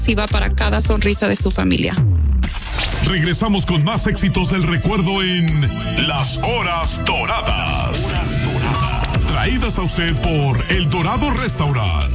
para cada sonrisa de su familia. Regresamos con más éxitos del recuerdo en Las Horas Doradas. Traídas a usted por El Dorado Restaurant.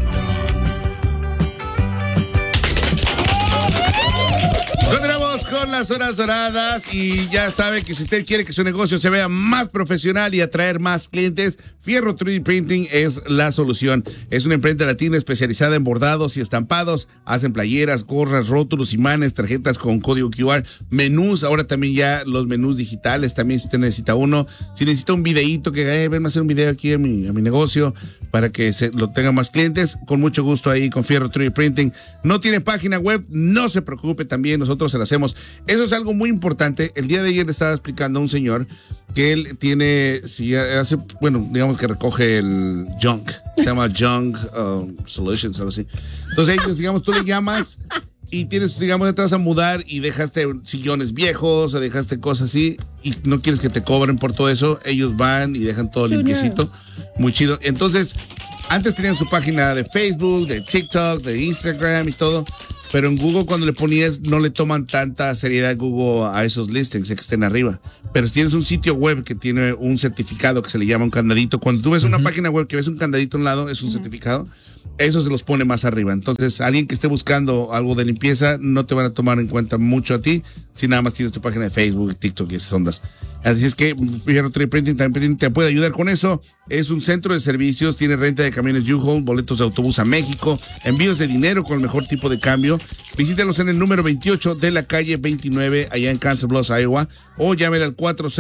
Continuamos con las horas doradas y ya sabe que si usted quiere que su negocio se vea más profesional y atraer más clientes, Fierro 3D Printing es la solución. Es una imprenta latina especializada en bordados y estampados. Hacen playeras, gorras, rótulos, imanes, tarjetas con código QR, menús. Ahora también ya los menús digitales. También si usted necesita uno, si necesita un videíto que ven a hacer un video aquí a mi negocio para que lo tengan más clientes, con mucho gusto ahí con Fierro 3D Printing. No tiene página web, no se preocupe, también nosotros se la hacemos. Eso es algo muy importante. El día de ayer le estaba explicando a un señor que él tiene, digamos que recoge el junk, se llama Junk Solutions, algo así. Entonces ellos, digamos, tú le llamas y tienes, digamos, te vas a mudar y dejaste sillones viejos o dejaste cosas así y no quieres que te cobren por todo eso, ellos van y dejan todo limpiecito, muy chido. Entonces, antes tenían su página de Facebook, de TikTok, de Instagram y todo, pero en Google cuando le ponías no le toman tanta seriedad Google a esos listings que estén arriba. Pero si tienes un sitio web que tiene un certificado que se le llama un candadito, cuando tú ves una página web que ves un candadito a un lado, es un certificado, eso se los pone más arriba. Entonces, alguien que esté buscando algo de limpieza no te van a tomar en cuenta mucho a ti si nada más tienes tu página de Facebook, TikTok y esas ondas. Así es que Fierro 3D Printing también te puede ayudar con eso. Es un centro de servicios, tiene renta de camiones U-Haul, boletos de autobús a México, envíos de dinero con el mejor tipo de cambio. Visítalos en el número 28 de la calle 29, allá en Council Bluffs, Iowa, o llámele al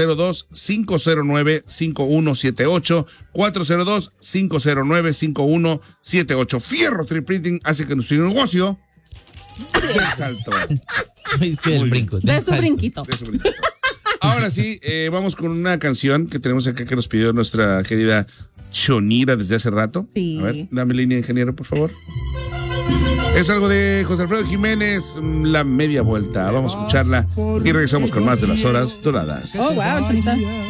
402-509-5178, 402-509-5178. Fierro 3D Printing hace que nuestro negocio dé salto. De su brinquito. Ahora sí, vamos con una canción que tenemos acá que nos pidió nuestra querida Chonira desde hace rato. Sí. A ver, dame línea, ingeniero, por favor. Es algo de José Alfredo Jiménez, La Media Vuelta. Vamos a escucharla y regresamos con más de Las Horas Doradas. Oh, wow, Chonita.